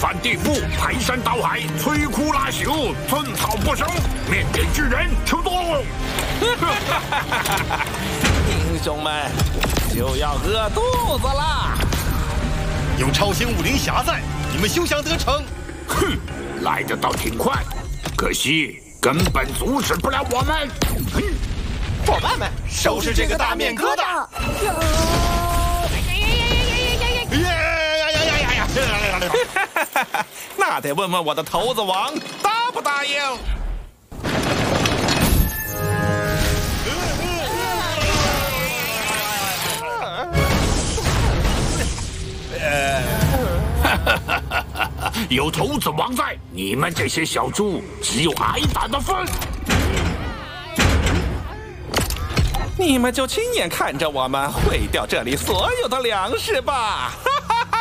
翻地覆，排山倒海，摧枯拉朽，寸草不生。面对巨人，出动！ 英雄们就要饿肚子啦！ 有超星武林侠在，你们休想得逞！ 哼，来得倒挺快，可惜根本阻止不了我们。 伙伴们，收拾这个大面疙瘩！ 那得问问我的头子王答不答应。 有头子王在，你们这些小猪只有挨打的份。 你们就亲眼看着我们毁掉这里所有的粮食吧！哈